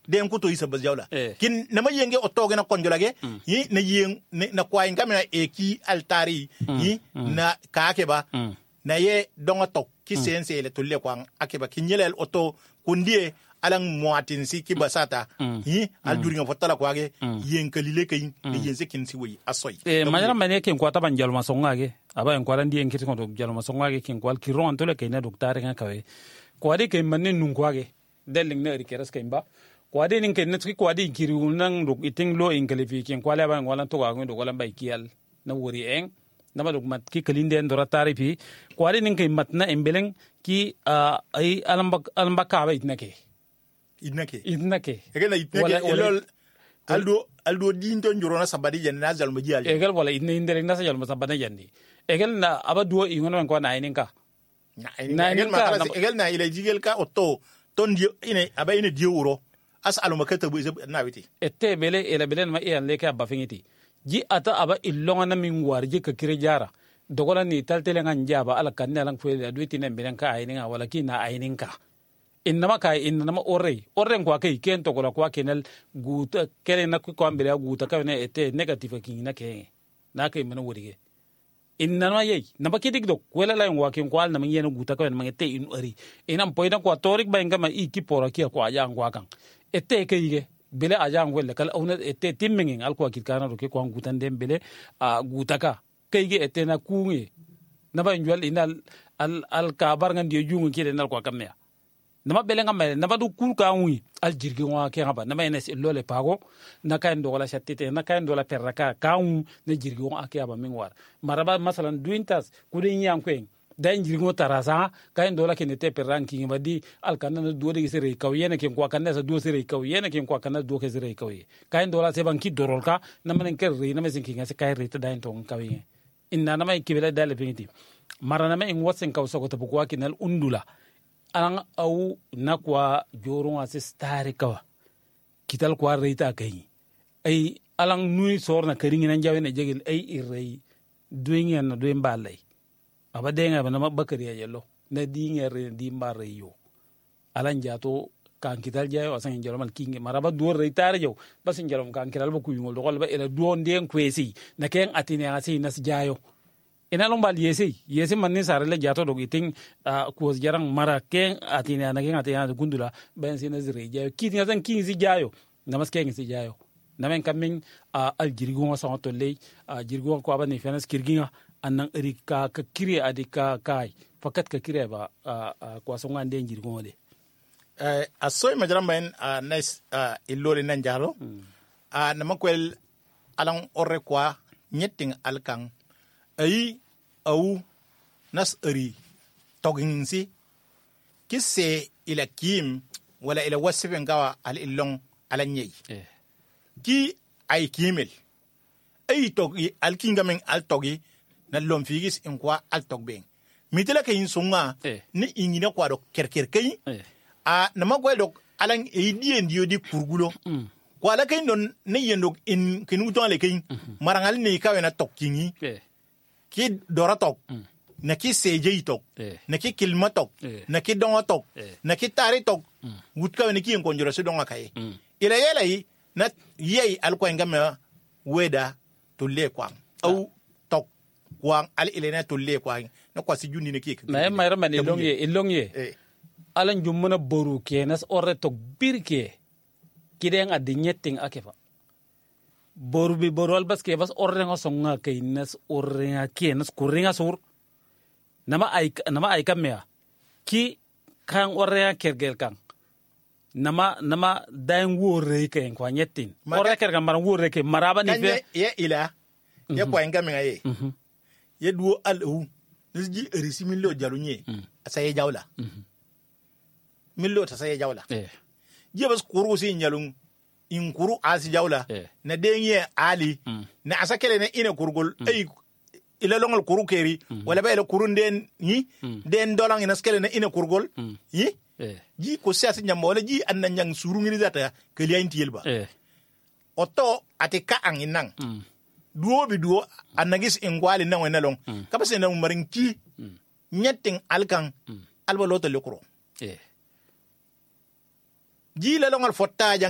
den kuto isa bazjawla kin nama yenge otoge na konjolage yi na yeng na kwain kamera eki altari yi na kaake ba na ye donga tok ki sense ele tulle kwang akeba kinyelel oto kundie alang muatin si ki basata yi al duringa fotala kwage yen kalile kay ni yense kin si wi asoy majara mane ken kwata ban jalma songage aba en kwala ndien kiti ko jalma songage ken kwal ki ron tole kay na docteur nga kawe kwade kay manen nun kwage deling na rikeras kay ba kwade nin ken netki kwade kiri nang dok iting lo in kalifi ken kwala ba ngwala to ga ndo wala bay kiyal na wori en nama dok mat ki kalinde ndora tarifi kwade nin kay matna embeleng ki ay alamba ka ba itnake egena itnake aldo dinto njorona sabadi jan na zalma jial egel wala itne indere na sajal masabana jandi egel na abadu ingono ko na ininka egel na ile jigel ka otto ton dio ine aba ine dio wuro as aluma kata bu na witi ette bele ele bele ma iyan leke abba fingiti ji ata aba illonga na min warje ka kire jara dogola ni taltele ngan jaba ala kan ne lan fele adwiti ne bilen ka ayininga wala kina ayininka innama kai innama orren kwa kai ken to gola kwa kenel guta kele na ko ambele guta ka ne ete negative kin na ke na kai mana wurige innama yei na bakidik dok wala la ngwa ken kwal na min yena guta ka man ete in ari inam poida kwa torik ba ngama iki pora ki kwa ajang kwa kan ete kai ge bele ajang wala kala ona ete timmingen al kwa kitkana do ke kwa gutan dem bele a guta ka kai ge ete na kunge na ba njwal inal al kabar ngan die jungu ki denal kwa kamya nama belenga mele nama du kulka wi al jirgi wa ke ngaba nama enes lole pago na kay ndola shatite na kay ndola perraka kawu na jirgi wa ke aba min war maraba masalan duintas kudin yankwen da jirgi wa tarasa kay ndola ke nete perranki ngadi al kanna do de sere kaw yene ke kwa kanna sa do sere kaw yene ke kwa kanna do ke sere kaw kay ndola se banki dorolka na manen ke re na mesin kinga se kay re ta dain ton kaw inna nama ikibela dale pengiti marana ma in watsen kaw soko tabu kwa kinal undula an au na kwa jorun asis tare kawa kital kwa reita kai ai alang nui sor na karingi nan jawe na jegel ai irrei duingen na duen balai aba denga bana mabakari ya yello na dinga re di mareyo alan jato kan kital jayo asan jalo man kingi maraba duor reita reyo basin jalo kan kital ba kuyungol do kolba ela duon den kwesi na ken atine asi nas jayo ina lombal yesi manni sare le jato do giting ko jarang mara ken atina na ken atina gundula ben sina zire jayo kiti ngazan kinzi jayo namas ken si jayo namen kamin al jirgo sa to le jirgo ko abani fenas kirginga annan erika ka kire adika kai fakat ka kire ba ko so ngande jirgo de asoy majaram ben nice illore nan jalo namakwel alang orre kwa nyetting alkang ay au nas eri toginsi kisse ila kim wala ila wasifen gawa al illong ala nyei ki ay kimel ay togi al kingamen al togi na lom figis en kwa al togben mitela kayin sunga ni ingina kwa do kerker kay na magwel dok alang e dien dio di kurgulo kwa la kayin don ne yendok in kinu to ale kayin marangal ne kawe na tokkingi ki dora tok na ki seje tok na ki kilma tok na ki donga tok na ki tari tok wutka ne ki en konjoro se donga kay ila yela yi na yei al ko ngam weda to le kwa au tok kwa al ilena to le kwa na kwa si jundi ne ki na mayra man ilongye alan jumuna boru ke nas orre tok birke kiden adinyeting akefa boru albas ke bas orrenga songa kay nas orrenga ke nas kurenga sur nama ay kamya ki kan orrenga kergel kan nama dain wore ke kwa nyetin orre kerga mar wore ke maraba ni fe ye ila ye kwa ngame ngaye ye duo alu nisji erisi millo jalunye asaye jawla millo ta saye jawla je bas kuru si nyalung in kuru asi jawla na denye ali na asakele na ina kurgol ay ila longal kuru keri wala ba ila kurun den ni den dolang ina skele na ina kurgol yi ji ko siasi nyamba wala ji anna nyang suru ngiri zata kali ainti yelba oto ate ka an inang duo bi duo anagis ingwali na wena long kabase na marinki nyetting alkan alba loto lekro ji la longal fotta